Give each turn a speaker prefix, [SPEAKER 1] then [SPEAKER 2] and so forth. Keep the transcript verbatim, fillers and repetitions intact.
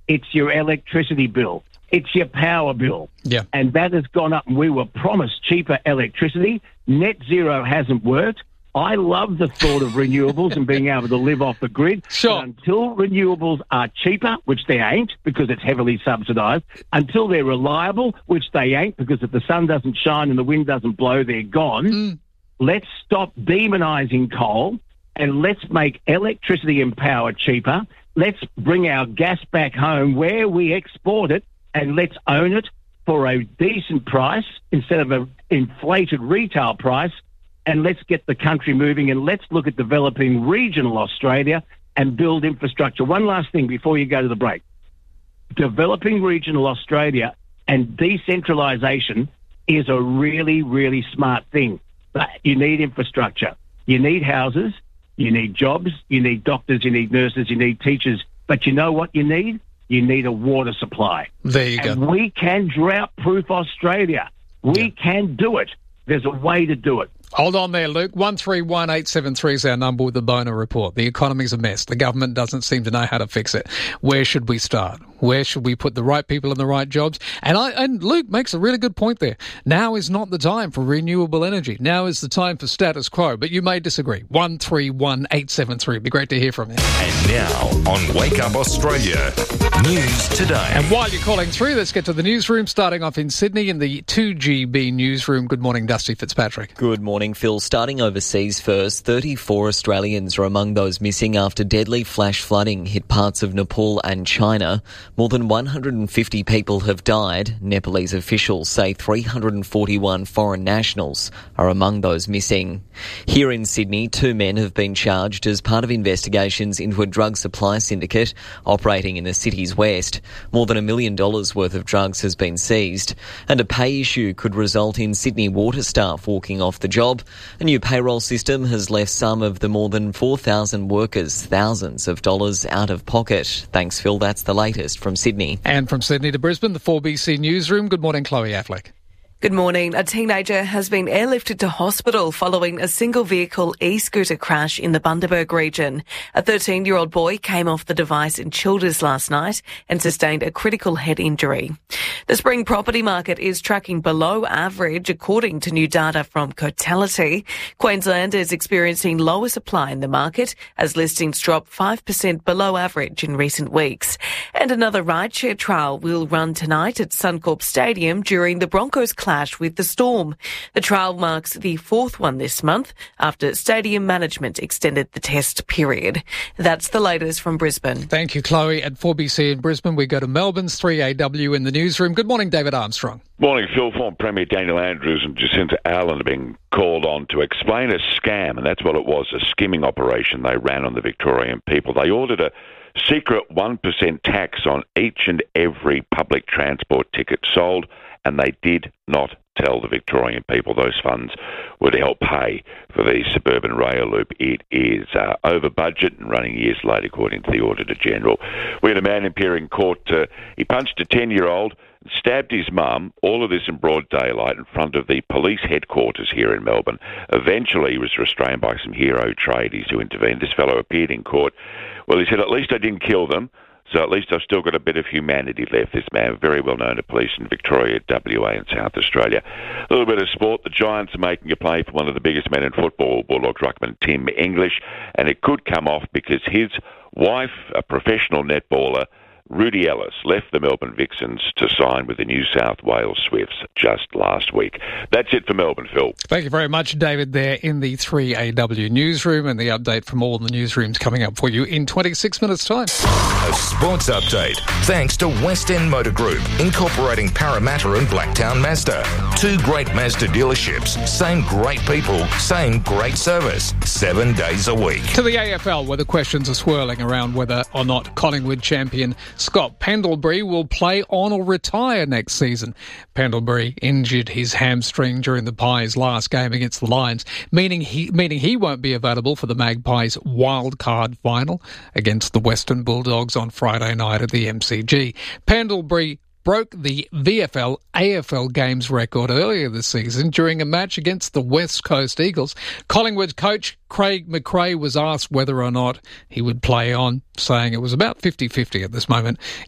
[SPEAKER 1] It's your electricity bill. It's your power bill.
[SPEAKER 2] Yeah.
[SPEAKER 1] And that has gone up, and we were promised cheaper electricity. Net zero hasn't worked. I love the thought of renewables and being able to live off the grid.
[SPEAKER 2] Sure.
[SPEAKER 1] But until renewables are cheaper, which they ain't because it's heavily subsidised, until they're reliable, which they ain't because if the sun doesn't shine and the wind doesn't blow, they're gone. Mm. Let's stop demonising coal and let's make electricity and power cheaper. Let's bring our gas back home where we export it and let's own it for a decent price instead of an inflated retail price. And let's get the country moving and let's look at developing regional Australia and build infrastructure. One last thing before you go to the break. Developing regional Australia and decentralisation is a really, really smart thing. But you need infrastructure. You need houses. You need jobs. You need doctors. You need nurses. You need teachers. But you know what you need? You need a water supply.
[SPEAKER 2] There you
[SPEAKER 1] and
[SPEAKER 2] go.
[SPEAKER 1] We can drought-proof Australia. We
[SPEAKER 2] yeah.
[SPEAKER 1] can do it. There's a way to do it.
[SPEAKER 2] Hold on there, Luke. one three one eight seven three is our number with the Boner Report. The economy's a mess. The government doesn't seem to know how to fix it. Where should we start? Where should we put the right people in the right jobs? And I and Luke makes a really good point there. Now is not the time for renewable energy. Now is the time for status quo. But you may disagree. one three one eight seven three. It'd be great to hear from you.
[SPEAKER 3] And now on Wake Up Australia, News Today.
[SPEAKER 2] And while you're calling through, let's get to the newsroom, starting off in Sydney in the two G B newsroom. Good morning, Dusty Fitzpatrick.
[SPEAKER 4] Good morning, Phil. Starting overseas first, thirty-four Australians are among those missing after deadly flash flooding hit parts of Nepal and China. More than one hundred fifty people have died. Nepalese officials say three hundred forty-one foreign nationals are among those missing. Here in Sydney, two men have been charged as part of investigations into a drug supply syndicate operating in the city's west. More than a million dollars worth of drugs has been seized. And a pay issue could result in Sydney water staff walking off the job. A new payroll system has left some of the more than four thousand workers thousands of dollars out of pocket. Thanks, Phil. That's the latest from Sydney.
[SPEAKER 2] And from Sydney to Brisbane, the four B C newsroom. Good morning, Chloe Affleck.
[SPEAKER 5] Good morning. A teenager has been airlifted to hospital following a single-vehicle e-scooter crash in the Bundaberg region. A thirteen-year-old boy came off the device in Childers last night and sustained a critical head injury. The spring property market is tracking below average, according to new data from Cotality. Queensland is experiencing lower supply in the market as listings drop five percent below average in recent weeks. And another rideshare trial will run tonight at Suncorp Stadium during the Broncos clash with the Storm. The trial marks the fourth one this month after stadium management extended the test period. That's the latest from Brisbane.
[SPEAKER 2] Thank you, Chloe. At four B C in Brisbane, we go to Melbourne's three A W in the newsroom. Good morning, David Armstrong.
[SPEAKER 6] Morning, Phil. Former Premier Daniel Andrews and Jacinta Allen have been called on to explain a scam, and that's what it was, a skimming operation they ran on the Victorian people. They ordered a secret one percent tax on each and every public transport ticket sold, and they did not tell the Victorian people those funds would help pay for the suburban rail loop. It is uh, over budget and running years late, according to the Auditor General. We had a man appear in court. Uh, he punched a ten-year-old, stabbed his mum, all of this in broad daylight in front of the police headquarters here in Melbourne. Eventually, he was restrained by some hero tradies who intervened. This fellow appeared in court. Well, he said, at least I didn't kill them, so at least I've still got a bit of humanity left. This man, very well known to police in Victoria, W A and South Australia. A little bit of sport. The Giants are making a play for one of the biggest men in football, Bulldogs ruckman Tim English, and it could come off because his wife, a professional netballer, Rudy Ellis, left the Melbourne Vixens to sign with the New South Wales Swifts just last week. That's it for Melbourne, Phil.
[SPEAKER 2] Thank you very much, David, there in the three A W newsroom, and the update from all the newsrooms coming up for you in twenty-six minutes' time.
[SPEAKER 3] A sports update thanks to West End Motor Group, incorporating Parramatta and Blacktown Mazda. Two great Mazda dealerships, same great people, same great service, seven days a week.
[SPEAKER 2] To the A F L, where the questions are swirling around whether or not Collingwood champion Scott Pendlebury will play on or retire next season. Pendlebury injured his hamstring during the Pies' last game against the Lions, meaning he meaning he won't be available for the Magpies' wild card final against the Western Bulldogs on Friday night at the M C G. Pendlebury broke the V F L A F L games record earlier this season during a match against the West Coast Eagles. Collingwood coach Craig McRae was asked whether or not he would play on, saying it was about fifty-fifty at this moment.